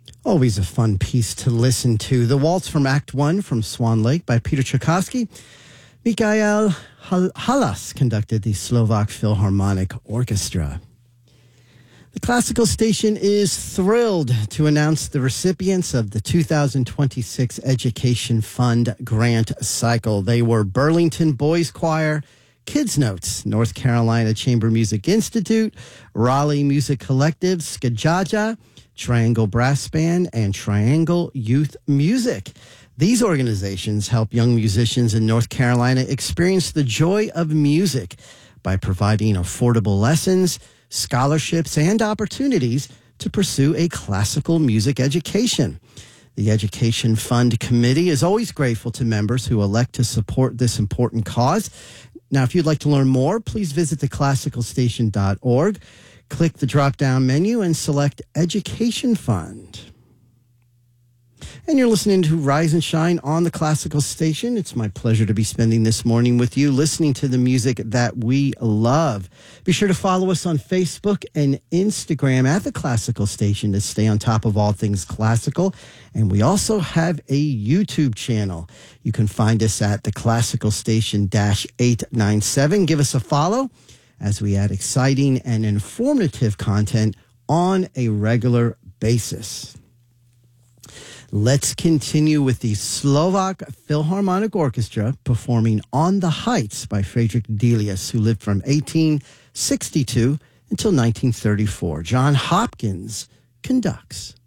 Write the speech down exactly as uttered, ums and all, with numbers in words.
Always a fun piece to listen to. The Waltz from Act One from Swan Lake by Peter Tchaikovsky. Mikhail Halas conducted the Slovak Philharmonic Orchestra. The Classical Station is thrilled to announce the recipients of the two thousand twenty-six Education Fund Grant Cycle. They were Burlington Boys Choir, Kids Notes, North Carolina Chamber Music Institute, Raleigh Music Collective, Skajaja, Triangle Brass Band, and Triangle Youth Music. These organizations help young musicians in North Carolina experience the joy of music by providing affordable lessons, scholarships, and opportunities to pursue a classical music education. The Education Fund Committee is always grateful to members who elect to support this important cause. Now, if you'd like to learn more, please visit the classical station dot org. Click the drop-down menu and select Education Fund. And you're listening to Rise and Shine on the Classical Station. It's my pleasure to be spending this morning with you, listening to the music that we love. Be sure to follow us on Facebook and Instagram at the Classical Station to stay on top of all things classical. And we also have a YouTube channel. You can find us at the Classical Station eight nine seven. Give us a follow as we add exciting and informative content on a regular basis. Let's continue with the Slovak Philharmonic Orchestra performing On the Heights by Friedrich Delius, who lived from eighteen sixty-two until nineteen thirty-four. John Hopkins conducts.